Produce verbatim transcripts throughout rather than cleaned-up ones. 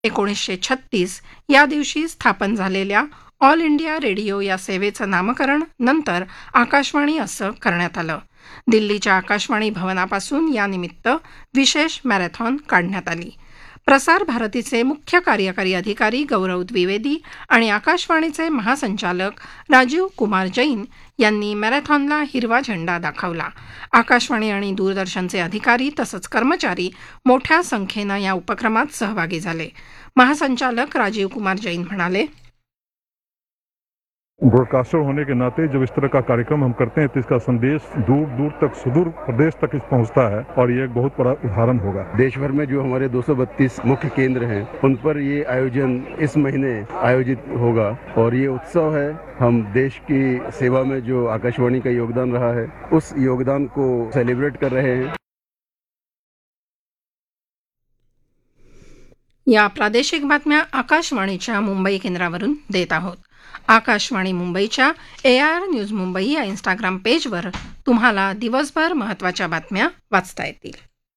एकोणीसशे छत्तीस या दिवशी स्थापन झालेल्या ऑल इंडिया रेडिओ या सेवेचं नामकरण नंतर आकाशवाणी असं करण्यात आलं. दिल्लीच्या आकाशवाणी भवनापासून यानिमित्त विशेष मॅरेथॉन काढण्यात आली. प्रसार भारतीचे मुख्य कार्यकारी अधिकारी गौरव द्विवेदी आणि आकाशवाणीचे महासंचालक राजीव कुमार जैन यांनी मॅरेथॉनला हिरवा झेंडा दाखवला. आकाशवाणी आणि दूरदर्शनचे अधिकारी तसंच कर्मचारी मोठ्या संख्येनं या उपक्रमात सहभागी झाले. महासंचालक राजीव कुमार जैन म्हणाले, ब्रॉडकास्टर होने के नाते जब इस तरह का कार्यक्रम हम करते हैं तो इसका संदेश दूर दूर तक सुदूर प्रदेश तक पहुंचता है और ये एक बहुत बड़ा उदाहरण होगा. देश भर में जो हमारे दो सौ बत्तीस मुख्य केंद्र हैं उन पर ये आयोजन इस महीने आयोजित होगा और ये उत्सव है हम देश की सेवा में जो आकाशवाणी का योगदान रहा है उस योगदान को सेलिब्रेट कर रहे हैं. या प्रादेशिक बातम्या आकाशवाणीच्या मुंबई केंद्रावरून देत आहोत. आकाशवाणी मुंबईच्या ए आय आर न्यूज मुंबई या इंस्टाग्राम पेजवर तुम्हाला दिवसभर महत्त्वाच्या बातम्या वाचता येतील.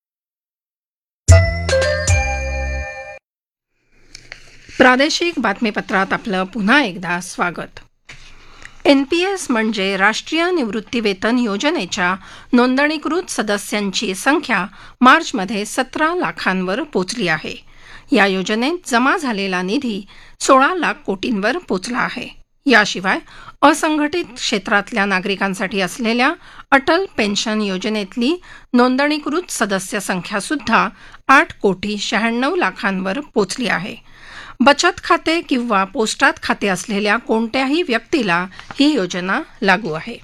प्रादेशिक बातमीपत्रात आपलं पुन्हा एकदा स्वागत. एन पी एस म्हणजे राष्ट्रीय निवृत्तीवेतन योजनेच्या नोंदणीकृत सदस्यांची संख्या मार्चमध्ये सतरा लाखांवर पोचली आहे. या योजनेत जमा झालेला निधी सोळा लाख कोटींवर पोचला आहे. याशिवाय असंघटित क्षेत्रातल्या नागरिकांसाठी असलेल्या अटल पेन्शन योजनेतली नोंदणीकृत सदस्य संख्या सुद्धा आठ कोटी शहाण्णव लाखांवर पोचली आहे. बचत खाते किंवा पोस्टात खाते असलेल्या कोणत्याही व्यक्तीला ही योजना लागू आहे.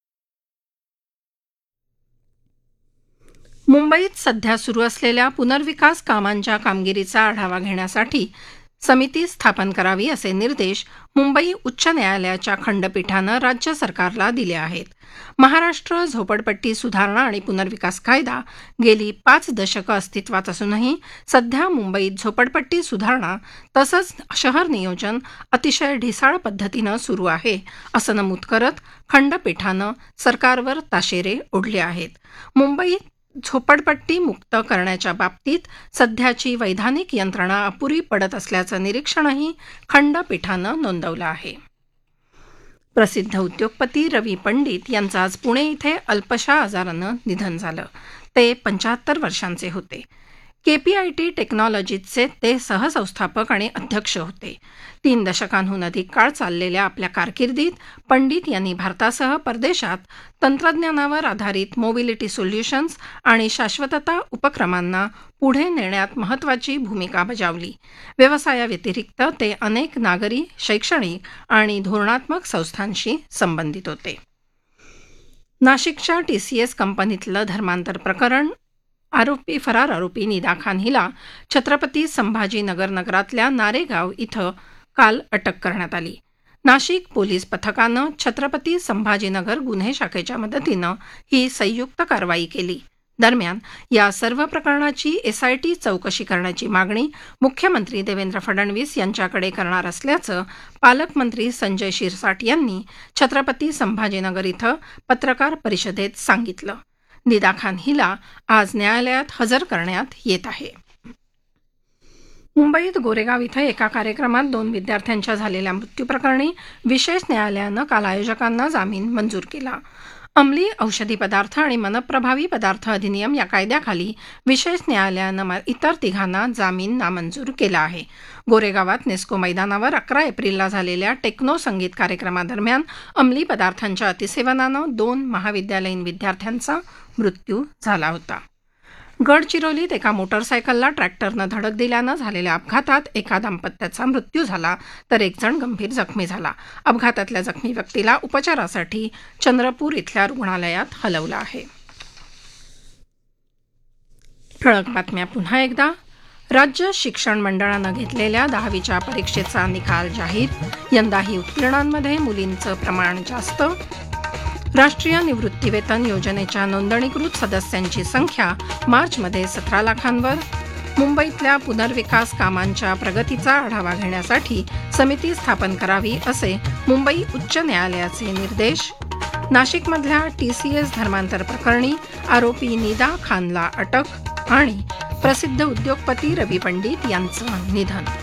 मुंबईत सध्या सुरू असलेल्या पुनर्विकास कामांच्या कामगिरीचा आढावा घेण्यासाठी समिती स्थापन करावी असे निर्देश मुंबई उच्च न्यायालयाच्या खंडपीठानं राज्य सरकारला दिले आहेत. महाराष्ट्र झोपडपट्टी सुधारणा आणि पुनर्विकास कायदा गेली पाच दशकं अस्तित्वात असूनही सध्या मुंबईत झोपडपट्टी सुधारणा तसंच शहर नियोजन अतिशय ढिसाळ पद्धतीनं सुरू आहे असं नमूद करत खंडपीठानं सरकारवर ताशेरे ओढले आहेत. मुंबईत झोपडपट्टी मुक्त करण्याच्या बाबतीत सध्याची वैधानिक यंत्रणा अपुरी पडत असल्याचं निरीक्षणही खंडपीठानं नोंदवलं आहे. प्रसिद्ध उद्योगपती रवी पंडित यांचं आज पुणे इथे अल्पशा आजारानं निधन झालं. ते पंच्याहत्तर वर्षांचे होते. केपीआयटी टेक्नॉलॉजीजचे ते सहसंस्थापक आणि अध्यक्ष होते. तीन दशकांहून अधिक काळ चाललेल्या आपल्या कारकिर्दीत पंडित यांनी भारतासह परदेशात तंत्रज्ञानावर आधारित मोबिलिटी सोल्युशन्स आणि शाश्वतता उपक्रमांना पुढे नेण्यात महत्त्वाची भूमिका बजावली. व्यवसायाव्यतिरिक्त ते अनेक नागरी, शैक्षणिक आणि धोरणात्मक संस्थांशी संबंधित होते. नाशिकच्या टीसीएस कंपनीतलं धर्मांतर प्रकरण आरोपी फरार आरोपी निदा खान हिला छत्रपती संभाजीनगर नगरातल्या नारेगाव इथं काल अटक करण्यात आली. नाशिक पोलीस पथकानं छत्रपती संभाजीनगर गुन्हे शाखेच्या मदतीनं ही संयुक्त कारवाई केली. दरम्यान या सर्व प्रकरणाची एसआयटी चौकशी करण्याची मागणी मुख्यमंत्री देवेंद्र फडणवीस यांच्याकडे करणार असल्याचं पालकमंत्री संजय शिरसाट यांनी छत्रपती संभाजीनगर इथं पत्रकार परिषदेत सांगितलं. निदा खान हिला आज न्यायालयात हजर करण्यात येत आहे. मुंबईत गोरेगाव इथं एका कार्यक्रमात दोन विद्यार्थ्यांच्या झालेल्या मृत्यूप्रकरणी विशेष न्यायालयानं काल आयोजकांना जामीन मंजूर केला. अंमली औषधी पदार्थ आणि मनप्रभावी पदार्थ अधिनियम या कायद्याखाली विशेष न्यायालयानं इतर तिघांना जामीन नामंजूर केला आहे. गोरेगावात नेस्को मैदानावर अकरा एप्रिलला झालेल्या टेक्नो संगीत कार्यक्रमादरम्यान अंमली पदार्थांच्या अतिसेवनानं दोन महाविद्यालयीन विद्यार्थ्यांचा मृत्यू झाला होता. गडचिरोलीत एका मोटरसायकलला ट्रॅक्टरनं धडक दिल्यानं झालेल्या अपघातात एका दाम्पत्याचा मृत्यू झाला तर एक जण गंभीर जखमी झाला. अपघातातल्या जखमी व्यक्तीला उपचारासाठी चंद्रपूर इथल्या रुग्णालयात हलवलं आहे. ठळक बातम्या पुन्हा एकदा. राज्य शिक्षण मंडळानं घेतलेल्या दहावीच्या परीक्षेचा निकाल जाहीर. यंदाही उत्तीर्णांमध्ये मुलींचं प्रमाण जास्त. राष्ट्रीय निवृत्तीवेतन योजनेच्या नोंदणीकृत सदस्यांची संख्या मार्चमध्ये सतरा लाखांवर. मुंबईतल्या पुनर्विकास कामांच्या प्रगतीचा आढावा घेण्यासाठी समिती स्थापन करावी असे मुंबई उच्च न्यायालयाचे निर्देश. नाशिकमधल्या टीसीएस धर्मांतर प्रकरणी आरोपी निदा खानला अटक. आणि प्रसिद्ध उद्योगपती रवी पंडित यांचं निधन.